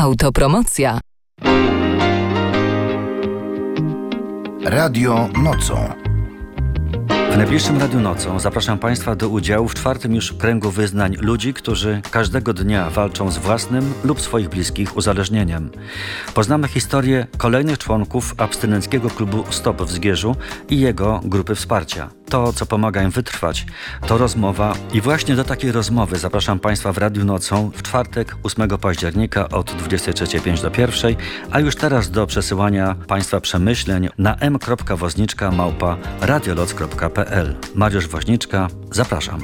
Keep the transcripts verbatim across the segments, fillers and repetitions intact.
Autopromocja. Radio Nocą. W najbliższym Radiu Nocą zapraszam Państwa do udziału w czwartym już kręgu wyznań ludzi, którzy każdego dnia walczą z własnym lub swoich bliskich uzależnieniem. Poznamy historię kolejnych członków abstynenckiego klubu Stop w Zgierzu i jego grupy wsparcia. To, co pomaga im wytrwać, to rozmowa i właśnie do takiej rozmowy zapraszam Państwa w Radiu Nocą w czwartek ósmego października od dwudziestej trzeciej pięć do pierwszej, a już teraz do przesyłania Państwa przemyśleń na m kropka wozniczka małpa radioloc kropka p l. Mariusz Woźniczka, zapraszam.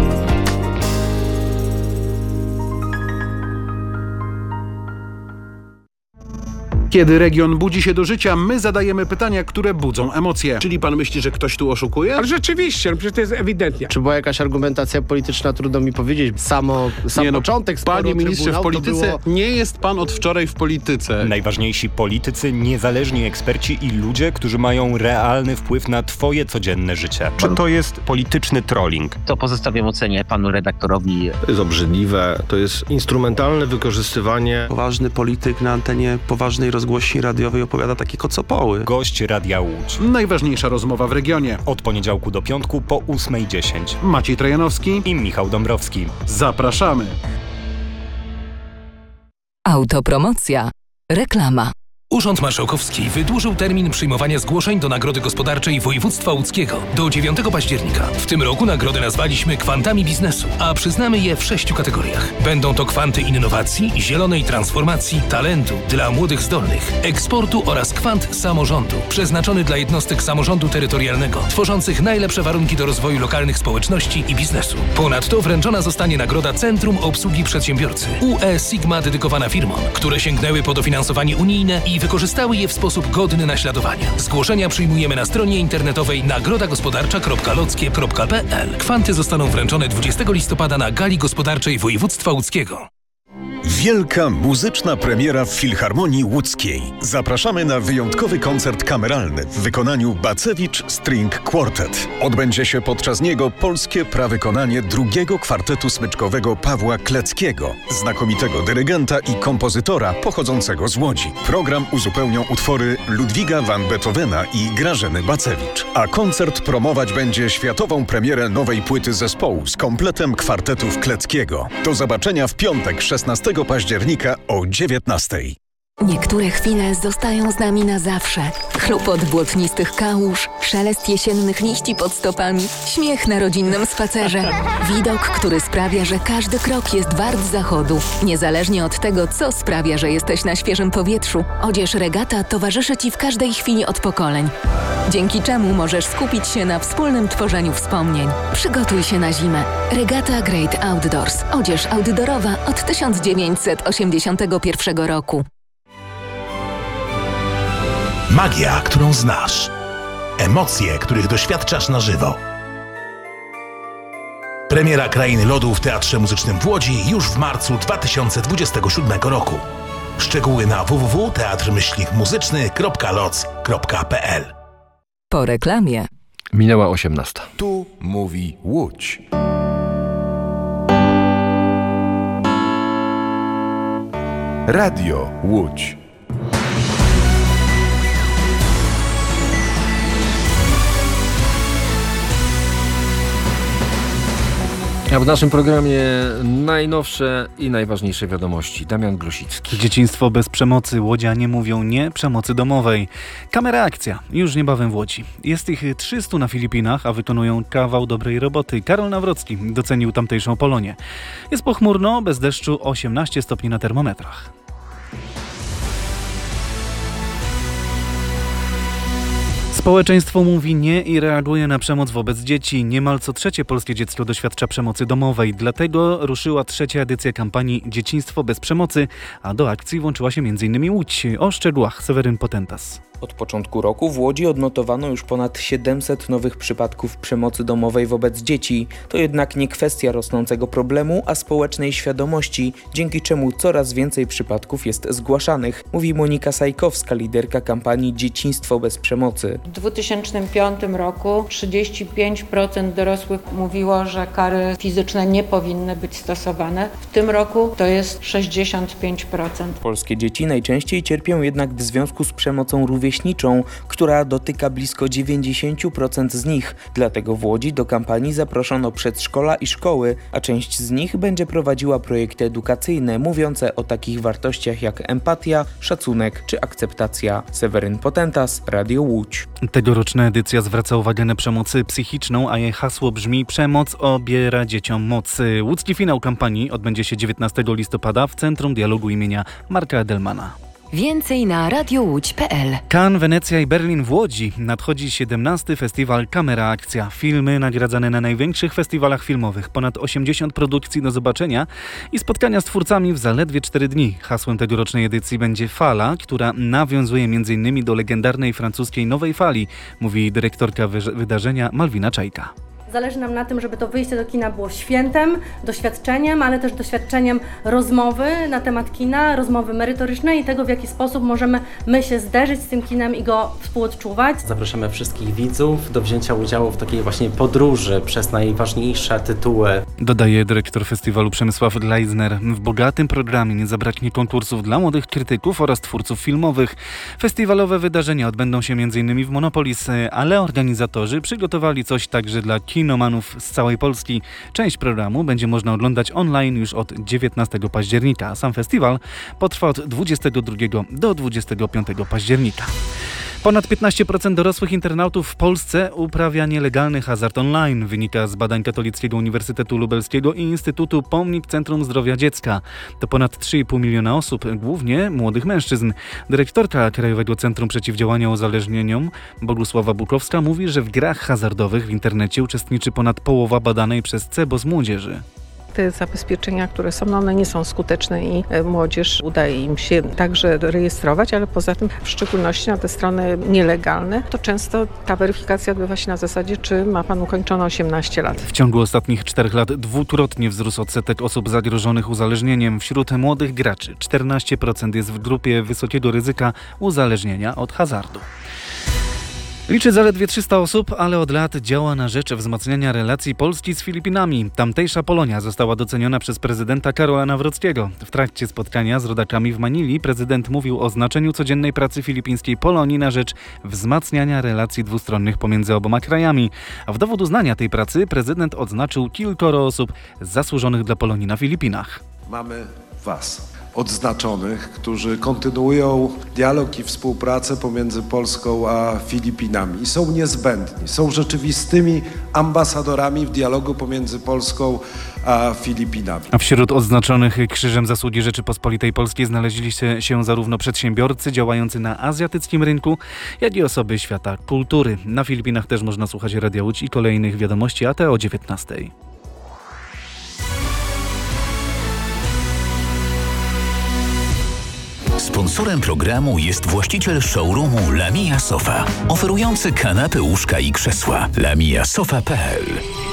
Kiedy region budzi się do życia, my zadajemy pytania, które budzą emocje. Czyli pan myśli, że ktoś tu oszukuje? Ale rzeczywiście, no przecież to jest ewidentnie. Czy była jakaś argumentacja polityczna, trudno mi powiedzieć. Samo, sam nie no, początek sporu Panie ministrze, w polityce było... nie jest pan od wczoraj w polityce. Najważniejsi politycy, niezależni eksperci i ludzie, którzy mają realny wpływ na twoje codzienne życie. Czy to jest polityczny trolling? To pozostawiam ocenie panu redaktorowi. To jest obrzydliwe, to jest instrumentalne wykorzystywanie. Poważny polityk na antenie poważnej rozgłośni radiowej opowiada takie kocopoły. Gość Radia Łódź. Najważniejsza rozmowa w regionie. Od poniedziałku do piątku po ósmej dziesięć. Maciej Trojanowski I Michał Dąbrowski. Zapraszamy. Autopromocja. Reklama. Urząd Marszałkowski wydłużył termin przyjmowania zgłoszeń do Nagrody Gospodarczej Województwa Łódzkiego do dziewiątego października. W tym roku nagrody nazwaliśmy kwantami biznesu, a przyznamy je w sześciu kategoriach. Będą to kwanty innowacji, zielonej transformacji, talentu dla młodych zdolnych, eksportu oraz kwant samorządu, przeznaczony dla jednostek samorządu terytorialnego, tworzących najlepsze warunki do rozwoju lokalnych społeczności i biznesu. Ponadto wręczona zostanie nagroda Centrum Obsługi Przedsiębiorcy U E Sigma dedykowana firmom, które sięgnęły po dofinansowanie unijne i wykorzystały je w sposób godny naśladowania. Zgłoszenia przyjmujemy na stronie internetowej nagroda gospodarcza kropka lockie kropka p l. Kwanty zostaną wręczone dwudziestego listopada na Gali Gospodarczej Województwa Łódzkiego. Wielka muzyczna premiera w Filharmonii Łódzkiej. Zapraszamy na wyjątkowy koncert kameralny w wykonaniu Bacewicz String Quartet. Odbędzie się podczas niego polskie prawykonanie drugiego kwartetu smyczkowego Pawła Kleckiego, znakomitego dyrygenta i kompozytora pochodzącego z Łodzi. Program uzupełnią utwory Ludwiga van Beethovena i Grażyny Bacewicz. A koncert promować będzie światową premierę nowej płyty zespołu z kompletem kwartetów Kleckiego. Do zobaczenia w piątek szesnastego października o dziewiętnastej. Niektóre chwile zostają z nami na zawsze. Chrupot błotnistych kałuż, szelest jesiennych liści pod stopami, śmiech na rodzinnym spacerze. Widok, który sprawia, że każdy krok jest wart zachodu. Niezależnie od tego, co sprawia, że jesteś na świeżym powietrzu, odzież Regata towarzyszy Ci w każdej chwili od pokoleń. Dzięki czemu możesz skupić się na wspólnym tworzeniu wspomnień. Przygotuj się na zimę. Regata Great Outdoors. Odzież outdoorowa od tysiąc dziewięćset osiemdziesiątego pierwszego roku. Magia, którą znasz. Emocje, których doświadczasz na żywo. Premiera Krainy Lodu w Teatrze Muzycznym w Łodzi już w marcu dwa tysiące dwudziestego siódmego roku. Szczegóły na w w w kropka teatr muzyczny kropka loc kropka p l. Po reklamie. Minęła osiemnasta. Tu mówi Łódź. Radio Łódź. A w naszym programie najnowsze i najważniejsze wiadomości. Damian Grosicki. Dzieciństwo bez przemocy. Łodzianie mówią nie przemocy domowej. Kamera akcja. Już niebawem w Łodzi. Jest ich trzystu na Filipinach, a wykonują kawał dobrej roboty. Karol Nawrocki docenił tamtejszą Polonię. Jest pochmurno, bez deszczu, osiemnaście stopni na termometrach. Społeczeństwo mówi nie i reaguje na przemoc wobec dzieci. Niemal co trzecie polskie dziecko doświadcza przemocy domowej. Dlatego ruszyła trzecia edycja kampanii Dzieciństwo bez przemocy, a do akcji włączyła się m.in. Łódź. O szczegółach Seweryn Potentas. Od początku roku w Łodzi odnotowano już ponad siedemset nowych przypadków przemocy domowej wobec dzieci. To jednak nie kwestia rosnącego problemu, a społecznej świadomości, dzięki czemu coraz więcej przypadków jest zgłaszanych, mówi Monika Sajkowska, liderka kampanii Dzieciństwo bez przemocy. W dwa tysiące piątym roku trzydzieści pięć procent dorosłych mówiło, że kary fizyczne nie powinny być stosowane. W tym roku to jest sześćdziesiąt pięć procent. Polskie dzieci najczęściej cierpią jednak w związku z przemocą rówieśniczą, która dotyka blisko dziewięćdziesiąt procent z nich. Dlatego w Łodzi do kampanii zaproszono przedszkola i szkoły, a część z nich będzie prowadziła projekty edukacyjne mówiące o takich wartościach jak empatia, szacunek czy akceptacja. Seweryn Potentas, Radio Łódź. Tegoroczna edycja zwraca uwagę na przemoc psychiczną, a jej hasło brzmi: przemoc obiera dzieciom moc. Łódzki finał kampanii odbędzie się dziewiętnastego listopada w Centrum Dialogu imienia Marka Edelmana. Więcej na radiowódź kropka pe el. Cannes, Wenecja i Berlin w Łodzi nadchodzi siedemnasty festiwal Kamera Akcja. Filmy nagradzane na największych festiwalach filmowych. Ponad osiemdziesiąt produkcji do zobaczenia i spotkania z twórcami w zaledwie cztery dni. Hasłem tegorocznej edycji będzie Fala, która nawiązuje między innymi do legendarnej francuskiej Nowej Fali, mówi dyrektorka wydarzenia Malwina Czajka. Zależy nam na tym, żeby to wyjście do kina było świętem, doświadczeniem, ale też doświadczeniem rozmowy na temat kina, rozmowy merytorycznej i tego, w jaki sposób możemy my się zderzyć z tym kinem i go współodczuwać. Zapraszamy wszystkich widzów do wzięcia udziału w takiej właśnie podróży przez najważniejsze tytuły. Dodaje dyrektor festiwalu Przemysław Gleisner. W bogatym programie nie zabraknie konkursów dla młodych krytyków oraz twórców filmowych. Festiwalowe wydarzenia odbędą się między innymi w Monopolis, ale organizatorzy przygotowali coś także dla kin kinomanów z całej Polski. Część programu będzie można oglądać online już od dziewiętnastego października. Sam festiwal potrwa od dwudziestego drugiego do dwudziestego piątego października. Ponad piętnaście procent dorosłych internautów w Polsce uprawia nielegalny hazard online, wynika z badań Katolickiego Uniwersytetu Lubelskiego i Instytutu Pomnik Centrum Zdrowia Dziecka. To ponad trzy i pół miliona osób, głównie młodych mężczyzn. Dyrektorka Krajowego Centrum Przeciwdziałania Uzależnieniom, Bogusława Bukowska, mówi, że w grach hazardowych w internecie uczestniczy ponad połowa badanej przez C E B O S młodzieży. Te zabezpieczenia, które są, no one nie są skuteczne i młodzież udaje im się także rejestrować, ale poza tym w szczególności na te strony nielegalne, to często ta weryfikacja odbywa się na zasadzie, czy ma pan ukończone osiemnaście lat. W ciągu ostatnich czterech lat dwukrotnie wzrósł odsetek osób zagrożonych uzależnieniem wśród młodych graczy. czternaście procent jest w grupie wysokiego ryzyka uzależnienia od hazardu. Liczy zaledwie trzysta osób, ale od lat działa na rzecz wzmacniania relacji Polski z Filipinami. Tamtejsza Polonia została doceniona przez prezydenta Karola Nawrockiego. W trakcie spotkania z rodakami w Manili prezydent mówił o znaczeniu codziennej pracy filipińskiej Polonii na rzecz wzmacniania relacji dwustronnych pomiędzy oboma krajami. A w dowód uznania tej pracy prezydent odznaczył kilkoro osób zasłużonych dla Polonii na Filipinach. Mamy was, odznaczonych, którzy kontynuują dialog i współpracę pomiędzy Polską a Filipinami i są niezbędni, są rzeczywistymi ambasadorami w dialogu pomiędzy Polską a Filipinami. A wśród odznaczonych Krzyżem Zasługi Rzeczypospolitej Polskiej znaleźli się, się zarówno przedsiębiorcy działający na azjatyckim rynku, jak i osoby świata kultury. Na Filipinach też można słuchać Radia Łódź i kolejnych wiadomości, a te o dziewiętnastej. Sponsorem programu jest właściciel showroomu Lamia Sofa, oferujący kanapy, łóżka i krzesła. lamia sofa kropka pe el.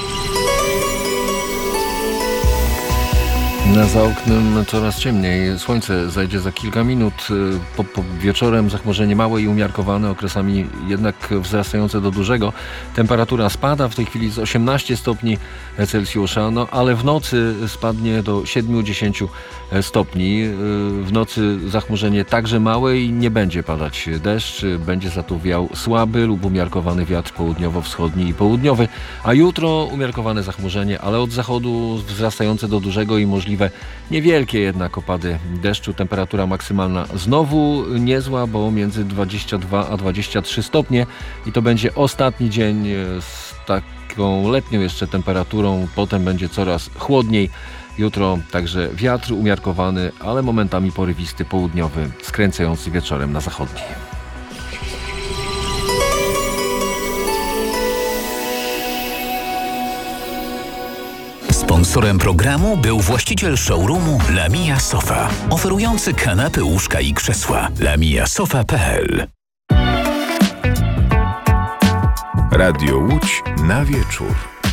Za oknem coraz ciemniej. Słońce zajdzie za kilka minut. Po, po wieczorem zachmurzenie małe i umiarkowane, okresami jednak wzrastające do dużego. Temperatura spada w tej chwili z osiemnaście stopni Celsjusza, no ale w nocy spadnie do siedem do dziesięciu stopni. W nocy zachmurzenie także małe i nie będzie padać deszcz. Będzie za to wiał słaby lub umiarkowany wiatr południowo-wschodni i południowy, a jutro umiarkowane zachmurzenie, ale od zachodu wzrastające do dużego i możliwe niewielkie jednak opady deszczu. Temperatura maksymalna znowu niezła, bo między dwadzieścia dwa a dwadzieścia trzy stopnie i to będzie ostatni dzień z taką letnią jeszcze temperaturą. Potem będzie coraz chłodniej. Jutro także wiatr umiarkowany, ale momentami porywisty południowy, skręcający wieczorem na zachodni. Sponsorem programu był właściciel showroomu Lamia Sofa, oferujący kanapy, łóżka i krzesła. lamia sofa kropka pe el. Radio Łódź na wieczór.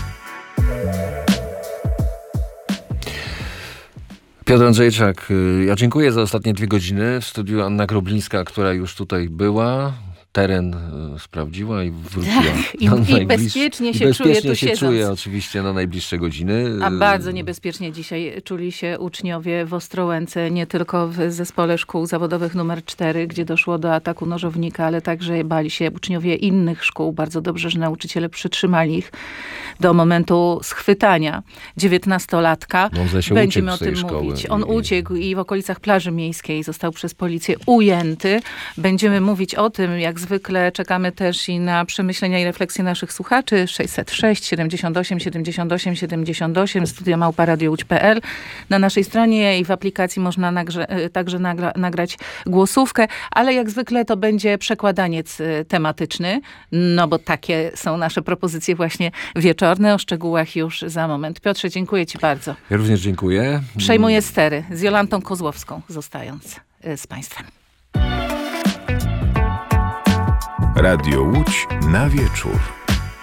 Piotr Andrzejczak, ja dziękuję za ostatnie dwie godziny. W studiu Anna Groblińska, która już tutaj była. Teren sprawdziła i wróciła. Tak, i, i, i bezpiecznie się i bezpiecznie czuje tu się siedząc. czuje oczywiście na najbliższe godziny. A bardzo niebezpiecznie dzisiaj czuli się uczniowie w Ostrołęce, nie tylko w zespole szkół zawodowych numer cztery, gdzie doszło do ataku nożownika, ale także bali się uczniowie innych szkół. Bardzo dobrze, że nauczyciele przytrzymali ich do momentu schwytania dziewiętnastolatka. No, Będziemy o tym szkoły. mówić. On uciekł i w okolicach plaży miejskiej został przez policję ujęty. Będziemy mówić o tym, jak zwykle czekamy też i na przemyślenia i refleksje naszych słuchaczy. sześćset sześć siedemdziesiąt osiem siedemdziesiąt osiem siedemdziesiąt osiem, studio małpa radio łódź kropka p l. Na naszej stronie i w aplikacji można nagrze, także nagra, nagrać głosówkę, ale jak zwykle to będzie przekładaniec tematyczny, no bo takie są nasze propozycje właśnie wieczorne. O szczegółach już za moment. Piotrze, dziękuję ci bardzo. Ja również dziękuję. Przejmuję stery z Jolantą Kozłowską, zostając z Państwem. Radio Łódź na wieczór.